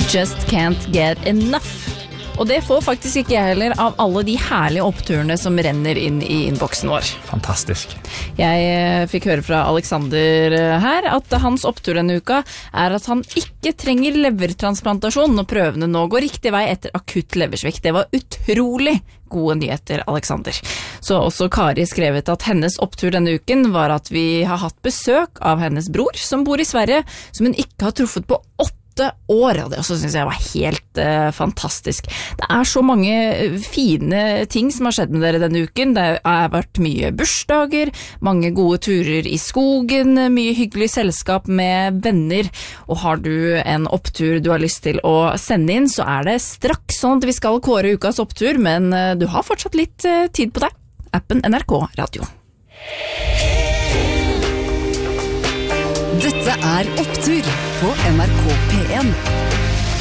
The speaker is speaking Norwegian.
Just can't get enough. Og det får faktisk ikke jeg heller av alle de herlige oppturene som renner inn i innboksen vår. Fantastisk. Jeg fikk høre fra Alexander her at hans opptur denne uka at han ikke trenger levertransplantasjon når prøvene nå går riktig vei etter akutt leversvikt. Det var utrolig gode nyheter, Alexander. Så også Kari skrevet at hennes opptur denne uken var at vi har hatt besøk av hennes bror som bor i Sverige, som hun ikke har truffet på 8 år, og det også synes jeg var helt fantastisk. Det så mange fine ting som har skjedd med dere denne uken. Det har vært mye bursdager, mange gode turer i skogen, mye hyggelig selskap med venner, og har du en opptur du har lyst til å sende inn, så det straks sånn at vi skal kåre ukas opptur, men du har fortsatt litt tid på deg. Appen NRK Radio. Dette Opptur på NRK P1.